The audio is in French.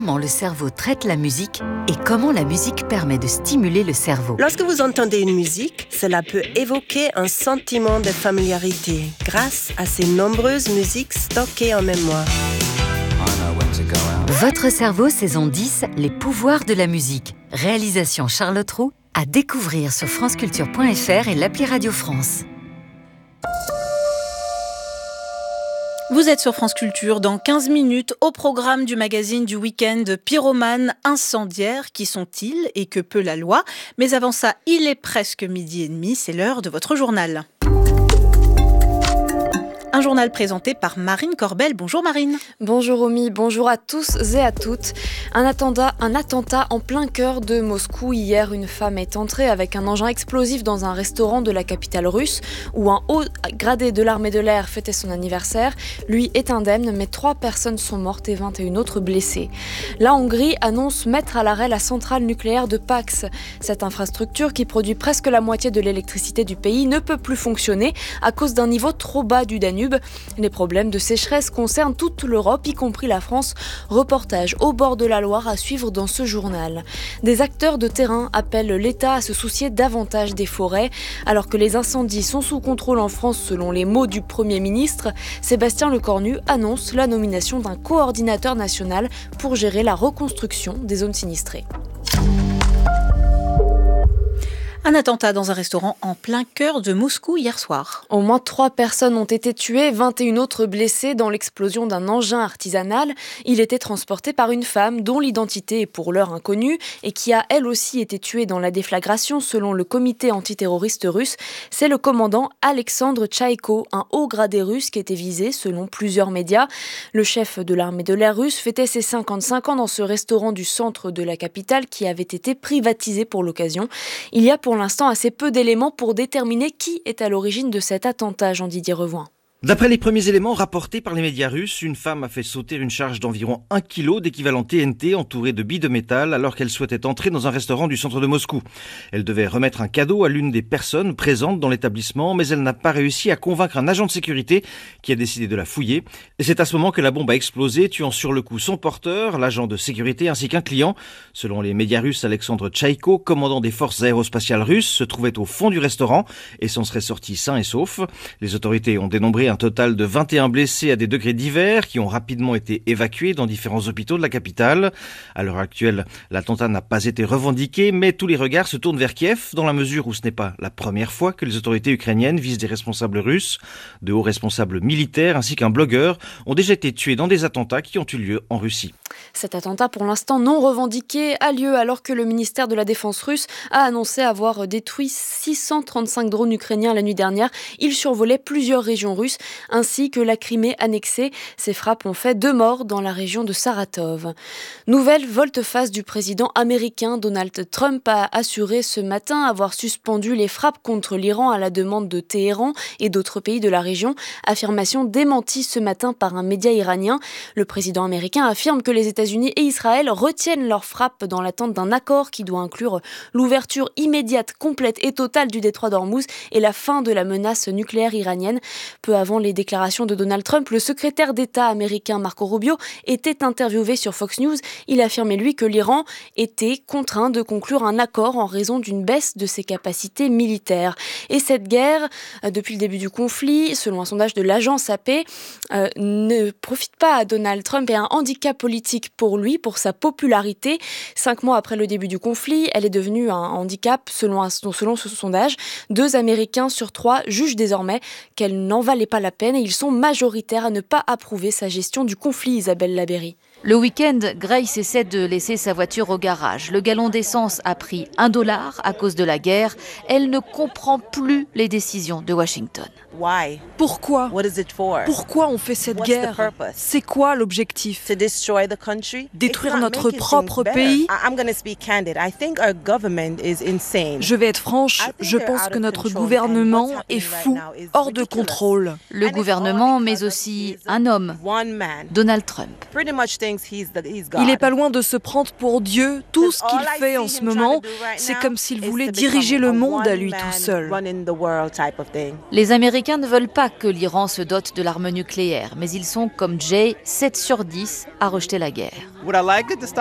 Comment le cerveau traite la musique et comment la musique permet de stimuler le cerveau. Lorsque vous entendez une musique, cela peut évoquer un sentiment de familiarité grâce à ces nombreuses musiques stockées en mémoire. Votre cerveau, saison 10, les pouvoirs de la musique. Réalisation Charlotte Roux, à découvrir sur franceculture.fr et l'appli Radio France. Vous êtes sur France Culture dans 15 minutes au programme du magazine du week-end Pyromanes incendiaires. Qui sont-ils et que peut la loi? Mais avant ça, il est presque 12h30, c'est l'heure de votre journal. Un journal présenté par Marine Corbel. Bonjour Marine. Bonjour Romy, bonjour à tous et à toutes. Un attentat en plein cœur de Moscou. Hier, une femme est entrée avec un engin explosif dans un restaurant de la capitale russe où un haut gradé de l'armée de l'air fêtait son anniversaire. Lui est indemne, mais 3 personnes sont mortes et 21 autres blessées. La Hongrie annonce mettre à l'arrêt la centrale nucléaire de Pax. Cette infrastructure, qui produit presque la moitié de l'électricité du pays, ne peut plus fonctionner à cause d'un niveau trop bas du Danube. Les problèmes de sécheresse concernent toute l'Europe, y compris la France. Reportage au bord de la Loire à suivre dans ce journal. Des acteurs de terrain appellent l'État à se soucier davantage des forêts. Alors que les incendies sont sous contrôle en France selon les mots du Premier ministre, Sébastien Lecornu annonce la nomination d'un coordinateur national pour gérer la reconstruction des zones sinistrées. Un attentat dans un restaurant en plein cœur de Moscou hier soir. Au moins 3 personnes ont été tuées, 21 autres blessées dans l'explosion d'un engin artisanal. Il était transporté par une femme dont l'identité est pour l'heure inconnue et qui a elle aussi été tuée dans la déflagration selon le comité antiterroriste russe. C'est le commandant Alexandre Tchaïko, un haut gradé russe qui était visé selon plusieurs médias. Le chef de l'armée de l'air russe fêtait ses 55 ans dans ce restaurant du centre de la capitale qui avait été privatisé pour l'occasion. Il y a pour l'instant assez peu d'éléments pour déterminer qui est à l'origine de cet attentat, Jean-Didier Revoin. D'après les premiers éléments rapportés par les médias russes, une femme a fait sauter une charge d'environ 1 kg d'équivalent TNT entourée de billes de métal alors qu'elle souhaitait entrer dans un restaurant du centre de Moscou. Elle devait remettre un cadeau à l'une des personnes présentes dans l'établissement, mais elle n'a pas réussi à convaincre un agent de sécurité qui a décidé de la fouiller. Et c'est à ce moment que la bombe a explosé, tuant sur le coup son porteur, l'agent de sécurité ainsi qu'un client. Selon les médias russes, Alexandre Tchaïko, commandant des forces aérospatiales russes, se trouvait au fond du restaurant et s'en serait sorti sain et sauf. Les autorités ont dénombré un total de 21 blessés à des degrés divers qui ont rapidement été évacués dans différents hôpitaux de la capitale. À l'heure actuelle, l'attentat n'a pas été revendiqué, mais tous les regards se tournent vers Kiev dans la mesure où ce n'est pas la première fois que les autorités ukrainiennes visent des responsables russes. De hauts responsables militaires ainsi qu'un blogueur ont déjà été tués dans des attentats qui ont eu lieu en Russie. Cet attentat, pour l'instant non revendiqué, a lieu alors que le ministère de la Défense russe a annoncé avoir détruit 635 drones ukrainiens la nuit dernière. Ils survolaient plusieurs régions russes, ainsi que la Crimée annexée. Ces frappes ont fait 2 morts dans la région de Saratov. Nouvelle volte-face du président américain. Donald Trump a assuré ce matin avoir suspendu les frappes contre l'Iran à la demande de Téhéran et d'autres pays de la région. Affirmation démentie ce matin par un média iranien. Le président américain affirme que les États-Unis et Israël retiennent leurs frappes dans l'attente d'un accord qui doit inclure l'ouverture immédiate, complète et totale du détroit d'Ormuz et la fin de la menace nucléaire iranienne. Peu avant les déclarations de Donald Trump, le secrétaire d'État américain Marco Rubio était interviewé sur Fox News. Il affirmait lui que l'Iran était contraint de conclure un accord en raison d'une baisse de ses capacités militaires. Et cette guerre, depuis le début du conflit, selon un sondage de l'agence AP, ne profite pas à Donald Trump et un handicap politique pour lui, pour sa popularité. 5 mois après le début du conflit, elle est devenue un handicap selon ce sondage. 2 Américains sur 3 jugent désormais qu'elle n'en valait pas la peine et ils sont majoritaires à ne pas approuver sa gestion du conflit, Isabelle Labéry. Le week-end, Grace essaie de laisser sa voiture au garage. Le gallon d'essence a pris $1 à cause de la guerre. Elle ne comprend plus les décisions de Washington. Pourquoi ? Pourquoi on fait cette guerre ? C'est quoi l'objectif ? Détruire notre propre pays ? Je vais être franche, je pense que notre gouvernement est fou, hors de contrôle. Le gouvernement, mais aussi un homme, Donald Trump. Il est pas loin de se prendre pour Dieu. Tout ce qu'il fait en ce moment, c'est comme s'il voulait diriger le monde à lui tout seul. Les Américains ne veulent pas que l'Iran se dote de l'arme nucléaire, mais ils sont, comme Jay, 7 sur 10 à rejeter la guerre.